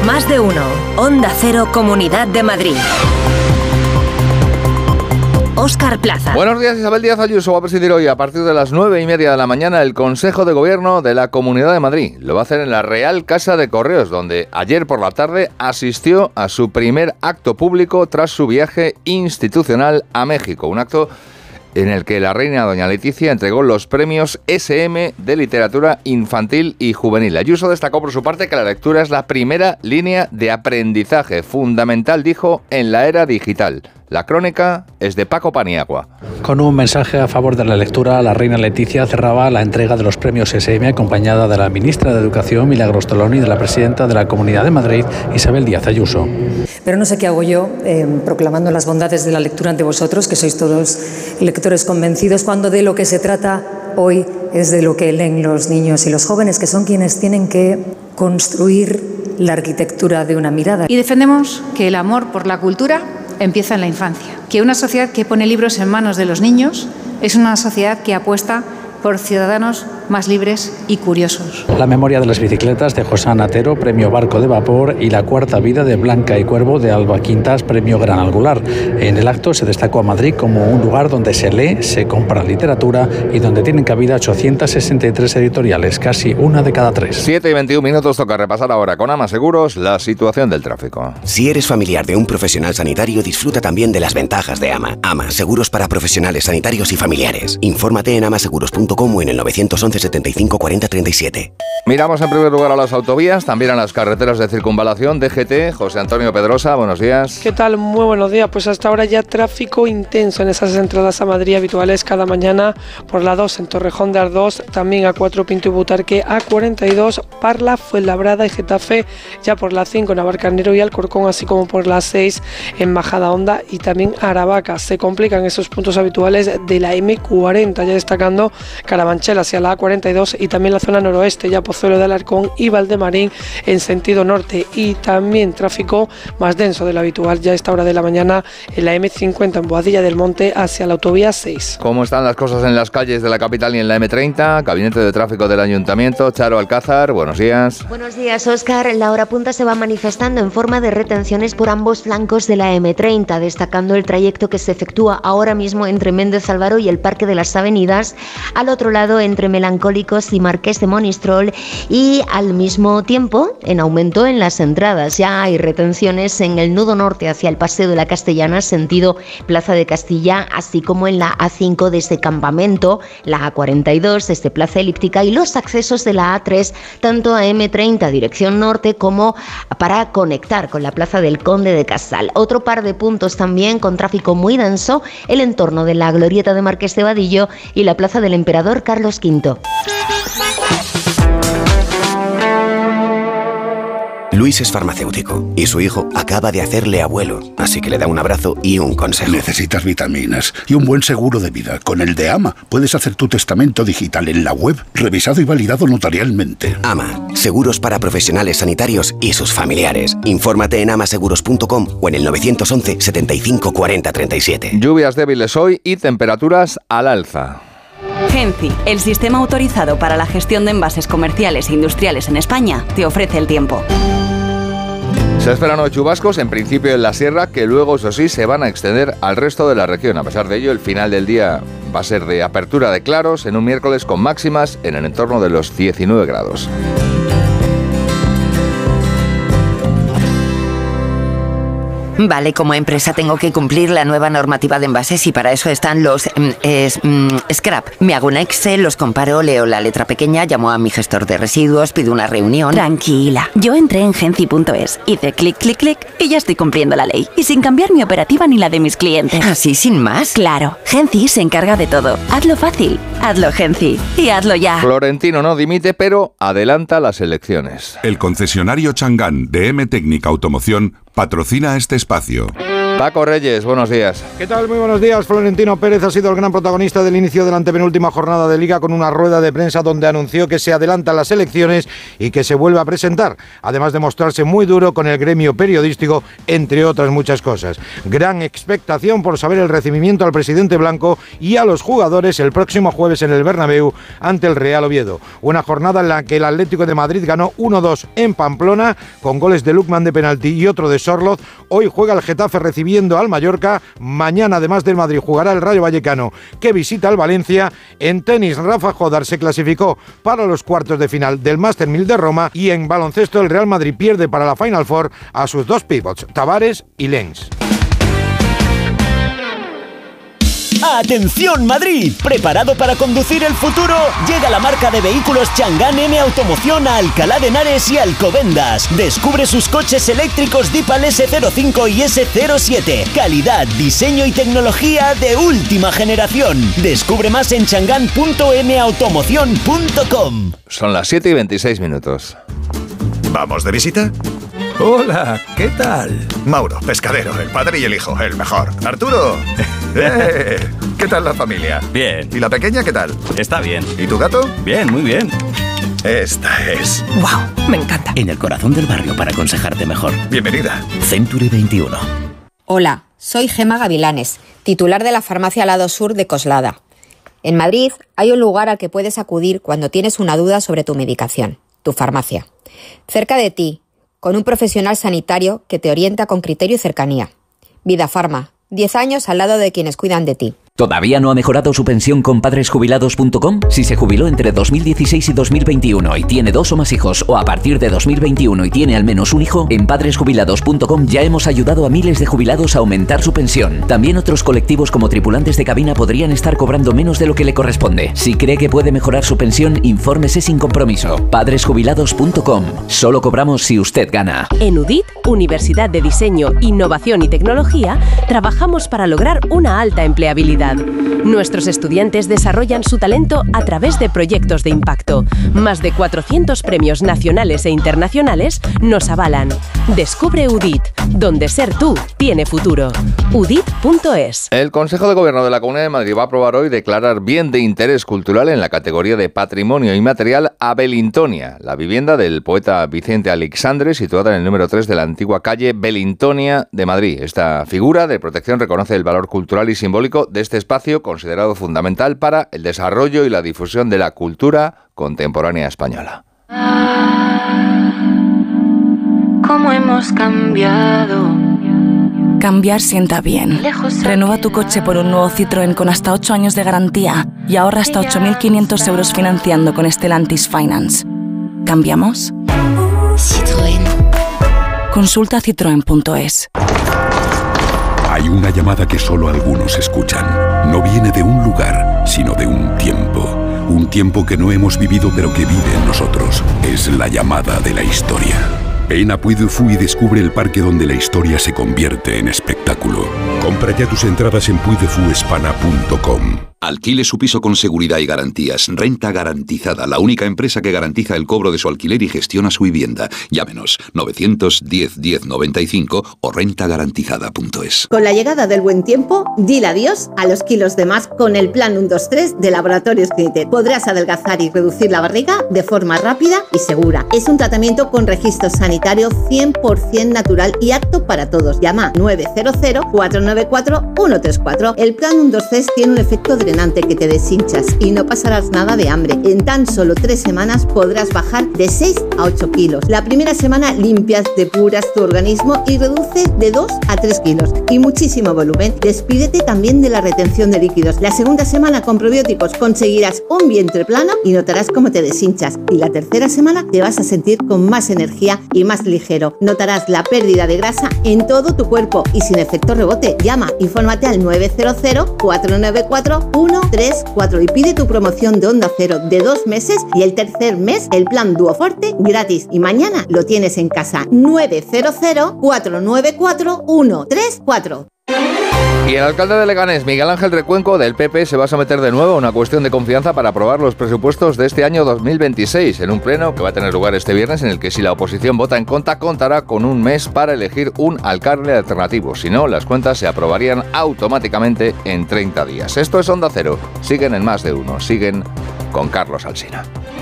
Más de uno. Onda Cero, Comunidad de Madrid. Óscar Plaza. Buenos días. Isabel Díaz Ayuso va a presidir hoy a partir de las 9:30 de la mañana el Consejo de Gobierno de la Comunidad de Madrid. Lo va a hacer en la Real Casa de Correos, donde ayer por la tarde asistió a su primer acto público tras su viaje institucional a México. Un acto en el que la reina doña Leticia entregó los premios SM de literatura infantil y juvenil. Ayuso destacó por su parte que la lectura es la primera línea de aprendizaje fundamental, dijo, en la era digital. La crónica es de Paco Paniagua. Con un mensaje a favor de la lectura, la reina Leticia cerraba la entrega de los premios SM acompañada de la ministra de Educación, Milagros Tolón, y de la presidenta de la Comunidad de Madrid, Isabel Díaz Ayuso. Pero no sé qué hago yo proclamando las bondades de la lectura ante vosotros, que sois todos lectores convencidos, cuando de lo que se trata hoy es de lo que leen los niños y los jóvenes, que son quienes tienen que construir la arquitectura de una mirada. Y defendemos que el amor por la cultura empieza en la infancia, que una sociedad que pone libros en manos de los niños es una sociedad que apuesta por ciudadanos más libres y curiosos. La memoria de las bicicletas de José Anatero, premio Barco de Vapor, y La cuarta vida de Blanca y Cuervo de Alba Quintas, premio Gran Angular. En el acto se destacó a Madrid como un lugar donde se lee, se compra literatura y donde tienen cabida 863 editoriales, casi una de cada 3. 7:21, toca repasar ahora con AMA Seguros la situación del tráfico. Si eres familiar de un profesional sanitario, disfruta también de las ventajas de AMA. AMA, seguros para profesionales sanitarios y familiares. Infórmate en amaseguros.com o en el 911 75 40 37. Miramos en primer lugar a las autovías, también a las carreteras de circunvalación. DGT, José Antonio Pedrosa, buenos días. ¿Qué tal? Muy buenos días. Pues hasta ahora ya tráfico intenso en esas entradas a Madrid habituales cada mañana por la 2 en Torrejón de Ardoz, también A4 Pinto y Butarque, A42 Parla, Fuenlabrada y Getafe, ya por la 5 en Navalcarnero y Alcorcón, así como por la 6 en Majadahonda y también Aravaca. Se complican esos puntos habituales de la M40, ya destacando Carabanchel hacia la A42 y también la zona noroeste, ya Pozuelo de Alarcón y Valdemarín en sentido norte, y también tráfico más denso de lo habitual ya a esta hora de la mañana en la M50 en Boadilla del Monte hacia la autovía 6. ¿Cómo están las cosas en las calles de la capital y en la M30? Gabinete de Tráfico del Ayuntamiento, Charo Alcázar, buenos días. Buenos días, Óscar. La hora punta se va manifestando en forma de retenciones por ambos flancos de la M30, destacando el trayecto que se efectúa ahora mismo entre Méndez Álvaro y el Parque de las Avenidas, al otro lado entre Melancólicos y Marqués de Monistrol, y al mismo tiempo en aumento en las entradas. Ya hay retenciones en el nudo norte hacia el Paseo de la Castellana, sentido Plaza de Castilla, así como en la A5 desde Campamento, la A42 desde Plaza Elíptica y los accesos de la A3 tanto a M30 dirección norte como para conectar con la Plaza del Conde de Casal. Otro par de puntos también con tráfico muy denso, el entorno de la Glorieta de Marqués de Vadillo y la Plaza del Emperador Carlos V. Luis es farmacéutico y su hijo acaba de hacerle abuelo, así que le da un abrazo y un consejo. Necesitas vitaminas y un buen seguro de vida. Con el de AMA puedes hacer tu testamento digital en la web, revisado y validado notarialmente. AMA, seguros para profesionales sanitarios y sus familiares. Infórmate en amaseguros.com o en el 911 75 40 37. Lluvias débiles hoy y temperaturas al alza. Genci, el sistema autorizado para la gestión de envases comerciales e industriales en España, te ofrece el tiempo. Se esperan hoy chubascos, en principio en la sierra, que luego, eso sí, se van a extender al resto de la región. A pesar de ello, el final del día va a ser de apertura de claros en un miércoles con máximas en el entorno de los 19 grados. Vale, como empresa tengo que cumplir la nueva normativa de envases y para eso están los scrap. Me hago un Excel, los comparo, leo la letra pequeña, llamo a mi gestor de residuos, pido una reunión. Tranquila, yo entré en Genci.es, hice clic, clic, clic y ya estoy cumpliendo la ley. Y sin cambiar mi operativa ni la de mis clientes. ¿Así sin más? Claro, Genci se encarga de todo. Hazlo fácil, hazlo Genci y hazlo ya. Florentino no dimite, pero adelanta las elecciones. El concesionario Chang'an de M Técnica Automoción patrocina este espacio. Paco Reyes, buenos días. ¿Qué tal? Muy buenos días. Florentino Pérez ha sido el gran protagonista del inicio de la antepenúltima jornada de Liga con una rueda de prensa donde anunció que se adelantan las elecciones y que se vuelve a presentar, además de mostrarse muy duro con el gremio periodístico, entre otras muchas cosas. Gran expectación por saber el recibimiento al presidente blanco y a los jugadores el próximo jueves en el Bernabéu ante el Real Oviedo. Una jornada en la que el Atlético de Madrid ganó 1-2 en Pamplona con goles de Lukman de penalti y otro de Sorloz. Hoy juega el Getafe recibiendo al Mallorca. Mañana, además del Madrid, jugará el Rayo Vallecano, que visita al Valencia. En tenis, Rafa Jodar se clasificó para los cuartos de final del Master 1000 de Roma. Y en baloncesto, el Real Madrid pierde para la Final Four a sus dos pivots, Tavares y Lenz. ¡Atención Madrid! ¿Preparado para conducir el futuro? Llega la marca de vehículos Chang'an M Automoción a Alcalá de Henares y Alcobendas. Descubre sus coches eléctricos Deepal S05 y S07. Calidad, diseño y tecnología de última generación. Descubre más en chang'an.mautomoción.com. Son las 7:26. ¿Vamos de visita? Hola, ¿qué tal? Mauro, pescadero, el padre y el hijo, el mejor. Arturo, ¿qué tal la familia? Bien. ¿Y la pequeña qué tal? Está bien. ¿Y tu gato? Bien, muy bien. Esta es... ¡Wow! Me encanta. En el corazón del barrio para aconsejarte mejor. Bienvenida. Century 21. Hola, soy Gema Gavilanes, titular de la farmacia Lado Sur de Coslada. En Madrid hay un lugar al que puedes acudir cuando tienes una duda sobre tu medicación, tu farmacia. Cerca de ti, con un profesional sanitario que te orienta con criterio y cercanía. Vida Farma, 10 años al lado de quienes cuidan de ti. ¿Todavía no ha mejorado su pensión con padresjubilados.com? Si se jubiló entre 2016 y 2021 y tiene 2 o más hijos, o a partir de 2021 y tiene al menos un hijo, en padresjubilados.com ya hemos ayudado a miles de jubilados a aumentar su pensión. También otros colectivos como tripulantes de cabina podrían estar cobrando menos de lo que le corresponde. Si cree que puede mejorar su pensión, infórmese sin compromiso. Padresjubilados.com. Solo cobramos si usted gana. En UDIT, Universidad de Diseño, Innovación y Tecnología, trabajamos para lograr una alta empleabilidad. Nuestros estudiantes desarrollan su talento a través de proyectos de impacto. Más de 400 premios nacionales e internacionales nos avalan. Descubre UDIT, donde ser tú tiene futuro. UDIT.es. El Consejo de Gobierno de la Comunidad de Madrid va a aprobar hoy declarar bien de interés cultural en la categoría de patrimonio inmaterial a Belintonia, la vivienda del poeta Vicente Aleixandre, situada en el número 3 de la antigua calle Belintonia de Madrid. Esta figura de protección reconoce el valor cultural y simbólico de este espacio, considerado fundamental para el desarrollo y la difusión de la cultura contemporánea española. ¿Cómo hemos cambiado? Cambiar sienta bien. Renueva tu coche por un nuevo Citroën con hasta 8 años de garantía y ahorra hasta 8.500 euros financiando con Stellantis Finance. ¿Cambiamos? Citroën. Consulta citroen.es. Hay una llamada que solo algunos escuchan. No viene de un lugar, sino de un tiempo. Un tiempo que no hemos vivido pero que vive en nosotros. Es la llamada de la historia. Ven a Puy du Fou y descubre el parque donde la historia se convierte en espectáculo. Compra ya tus entradas en puydefouespana.com. Alquile su piso con seguridad y garantías. Renta Garantizada, la única empresa que garantiza el cobro de su alquiler y gestiona su vivienda. Llámenos 910 1095 o rentagarantizada.es. Con la llegada del buen tiempo, dile adiós a los kilos de más con el plan 123 de Laboratorios Clinitet. Podrás adelgazar y reducir la barriga de forma rápida y segura. Es un tratamiento con registro sanitario 100% natural y apto para todos. Llama 900-494-134. El plan 123 tiene un efecto drenante que te deshinchas y no pasarás nada de hambre. En tan solo 3 semanas podrás bajar de 6 a 8 kilos. La primera semana limpias, depuras tu organismo y reduces de 2 a 3 kilos y muchísimo volumen. Despídete también de la retención de líquidos. La segunda semana con probióticos conseguirás un vientre plano y notarás cómo te deshinchas. Y la tercera semana te vas a sentir con más energía y más ligero. Notarás la pérdida de grasa en todo tu cuerpo y sin efecto rebote. Llama, infórmate al 900-494-134 y pide tu promoción de Onda Cero de 2 meses y el tercer mes el plan Duoforte gratis. Y mañana lo tienes en casa. 900-494-134. Y el alcalde de Leganés, Miguel Ángel Recuenco, del PP, se va a someter de nuevo a una cuestión de confianza para aprobar los presupuestos de este año 2026, en un pleno que va a tener lugar este viernes, en el que si la oposición vota en contra, contará con un mes para elegir un alcalde alternativo. Si no, las cuentas se aprobarían automáticamente en 30 días. Esto es Onda Cero. Siguen en Más de Uno. Siguen con Carlos Alsina.